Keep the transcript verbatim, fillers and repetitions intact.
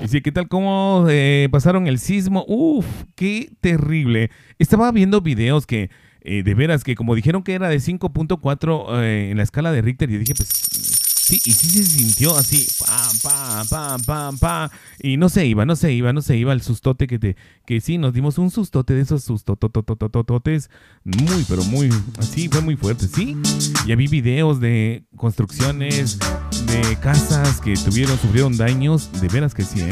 Dice, ¿qué tal cómo eh, pasaron el sismo? Uf, qué terrible. Estaba viendo videos que, eh, de veras, que como dijeron que era de cinco punto cuatro eh, en la escala de Richter, yo dije, pues, sí, y sí se sintió así, pam, pam, pam, pam, pam, y no se iba, no se iba, no se iba el sustote que te, que sí, nos dimos un sustote de esos sustotototototes, muy, pero muy, así, fue muy fuerte, sí. Ya vi videos de construcciones, de casas que tuvieron, sufrieron daños, de veras que sí, ¿eh?